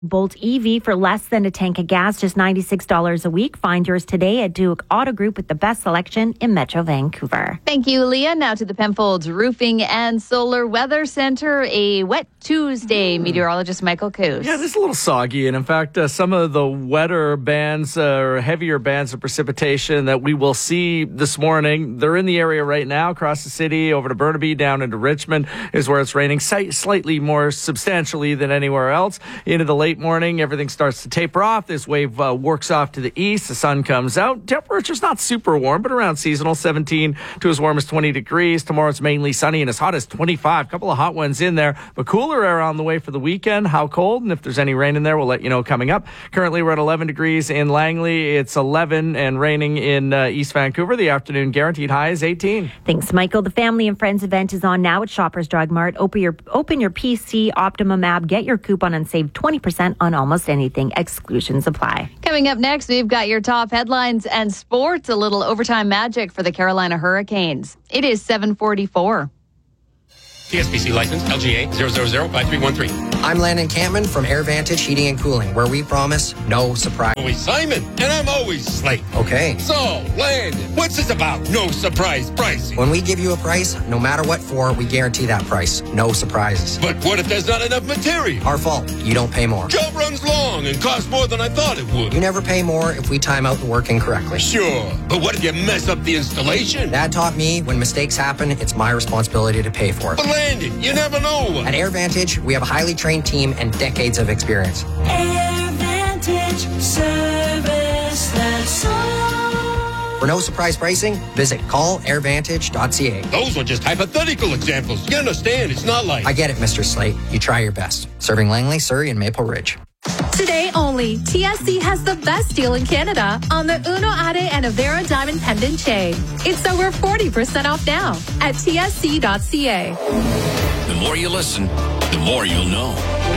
Bolt EV for less than a tank of gas, just $96 a week. Find yours today at Duke Auto Group with the best selection in Metro Vancouver. Thank you, Leah. Now to the Penfolds Roofing and Solar Weather Center. A wet Tuesday, meteorologist Michael Coos. Yeah, it's a little soggy. And in fact, some of the wetter bands or heavier bands of precipitation that we will see this morning, they're in the area right now, across the city, over to Burnaby, down into Richmond is where it's raining slightly more substantially than anywhere else. Into the late morning, everything starts to taper off. This wave works off to the east. The sun comes out. Temperature's not super warm, but around seasonal, 17 to as warm as 20 degrees. Tomorrow it's mainly sunny and as hot as 25. A couple of hot ones in there, but cooler air on the way for the weekend. How cold? And if there's any rain in there, we'll let you know coming up. Currently, we're at 11 degrees in Langley. It's 11 and raining in East Vancouver. The afternoon guaranteed high is 18. Thanks, Michael. The Family and Friends event is on now at Shoppers Drug Mart. Open your PC Optimum app, get your coupon and save 20% on almost anything. Exclusions apply. Coming up next, we've got your top headlines and sports. A little overtime magic for the Carolina Hurricanes. It is 7:44. TSPC license LGA 0005313. I'm Landon Campman from AirVantage Heating and Cooling, where we promise no surprise. Always Simon, and I'm always Slate. Okay. So, Landon, what's this about? No surprise pricing. When we give you a price, no matter what for, we guarantee that price. No surprises. But what if there's not enough material? Our fault. You don't pay more. Job runs long and costs more than I thought it would. You never pay more if we time out the work incorrectly. Sure, but what if you mess up the installation? Dad taught me when mistakes happen, it's my responsibility to pay for it. But Landon, you never know. At AirVantage, we have a highly trained team and decades of experience. AirVantage service that's all. For no surprise pricing, visit callairvantage.ca. Those are just hypothetical examples. You understand, it's not like... I get it, Mr. Slate. You try your best. Serving Langley, Surrey, and Maple Ridge. Today only, TSC has the best deal in Canada on the Uno Ade and Avera Diamond Pendant Chain. It's over 40% off now at tsc.ca. The more you listen, the more you'll know.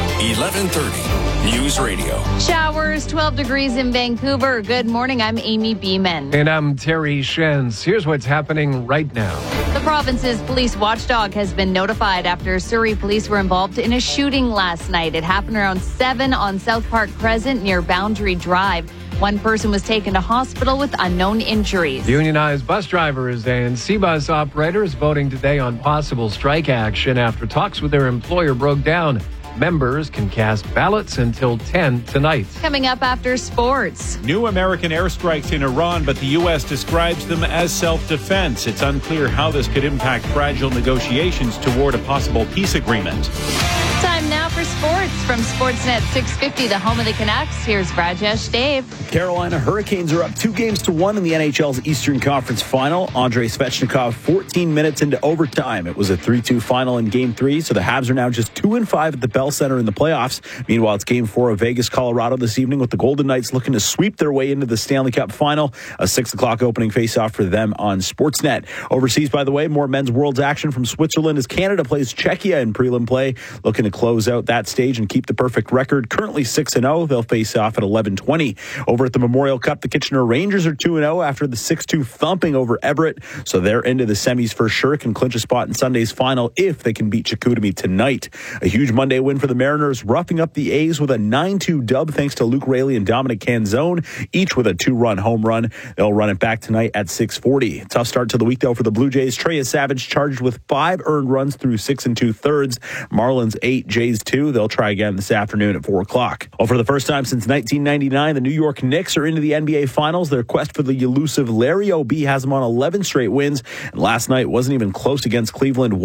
1130 News Radio. Showers, 12 degrees in Vancouver. Good morning. I'm Amy Beeman. And I'm Terry Shens. Here's what's happening right now. The province's police watchdog has been notified after Surrey police were involved in a shooting last night. It happened around 7 on South Park Crescent near Boundary Drive. One person was taken to hospital with unknown injuries. Unionized bus drivers and C-Bus operators voting today on possible strike action after talks with their employer broke down. Members can cast ballots until 10 tonight. Coming up after sports. New American airstrikes in Iran, but the U.S. describes them as self-defense. It's unclear how this could impact fragile negotiations toward a possible peace agreement. Time now for sports from Sportsnet 650, the home of the Canucks. Here's Rajesh Dave. Carolina Hurricanes are up 2-1 in the NHL's Eastern Conference Final. Andrei Svechnikov 14 minutes into overtime. It was a 3-2 final in Game 3, so the Habs are now just 2-5 at the Bell Center in the playoffs. Meanwhile, it's Game 4 of Vegas, Colorado this evening with the Golden Knights looking to sweep their way into the Stanley Cup Final. A 6 o'clock opening faceoff for them on Sportsnet. Overseas, by the way, more men's world's action from Switzerland as Canada plays Czechia in prelim play, looking to close out that stage and keep the perfect record. Currently 6-0. They'll face off at 11:20. Over at the Memorial Cup, the Kitchener Rangers are 2-0 after the 6-2 thumping over Everett. So they're into the semis for sure. Can clinch a spot in Sunday's final if they can beat Chicoutimi tonight. A huge Monday win for the Mariners, roughing up the A's with a 9-2 dub thanks to Luke Raley and Dominic Canzone, each with a 2-run home run. They'll run it back tonight at 6:40. Tough start to the week, though, for the Blue Jays. Trey Savage charged with 5 earned runs through 6 2/3. Marlins 8, Jays 2. They'll try again this afternoon at 4 o'clock. Well, for the first time since 1999, the New York Knicks are into the NBA Finals. Their quest for the elusive Larry O'B has them on 11 straight wins. And last night wasn't even close against Cleveland,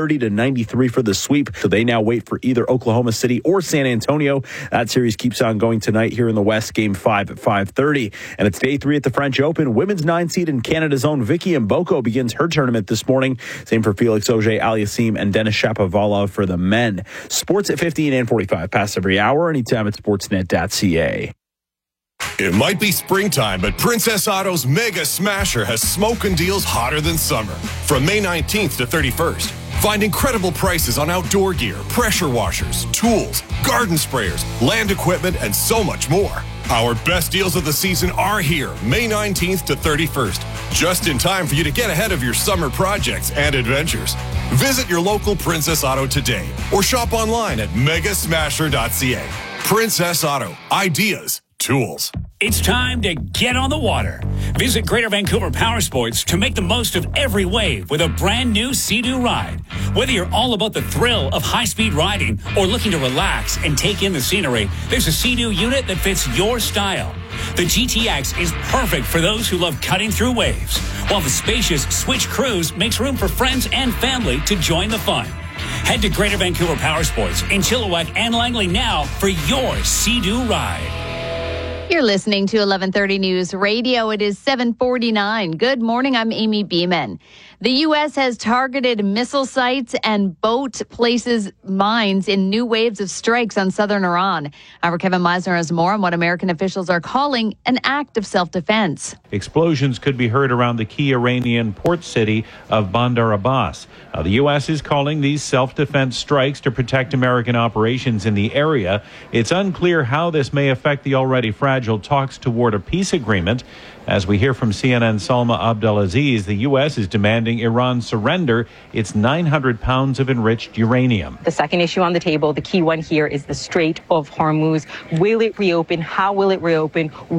130-93 for the sweep. So they now wait for either Oklahoma City or San Antonio. That series keeps on going tonight here in the West, Game 5 at 5:30. And it's Day 3 at the French Open. Women's 9 seed in Canada's own Vicky Mboko begins her tournament this morning. Same for Felix Auger-Aliassime and Denis Shapovalov for the men. Sports at 15 and 45 past every hour, anytime at sportsnet.ca. It might be springtime, but Princess Auto's Mega Smasher has smoking deals hotter than summer. From May 19th to 31st, find incredible prices on outdoor gear, pressure washers, tools, garden sprayers, land equipment, and so much more. Our best deals of the season are here, May 19th to 31st, just in time for you to get ahead of your summer projects and adventures. Visit your local Princess Auto today or shop online at megasmasher.ca. Princess Auto. Ideas. Tools. It's time to get on the water. Visit Greater Vancouver Power Sports to make the most of every wave with a brand new Sea-Doo ride. Whether you're all about the thrill of high-speed riding or looking to relax and take in the scenery, there's a Sea-Doo unit that fits your style. The GTX is perfect for those who love cutting through waves, while the spacious Switch Cruise makes room for friends and family to join the fun. Head to Greater Vancouver Power Sports in Chilliwack and Langley now for your Sea-Doo ride. You're listening to 1130 News Radio. It is 7:49. Good morning. I'm Amy Beeman. The U.S. has targeted missile sites and boat places mines in new waves of strikes on southern Iran. Our Kevin Meisner has more on what American officials are calling an act of self-defense. Explosions could be heard around the key Iranian port city of Bandar Abbas. The U.S. is calling these self-defense strikes to protect American operations in the area. It's unclear how this may affect the already fragile talks toward a peace agreement. As we hear from CNN's Salma Abdelaziz, the U.S. is demanding Iran surrender its 900 pounds of enriched uranium. The second issue on the table, the key one here, is the Strait of Hormuz. Will it reopen? How will it reopen?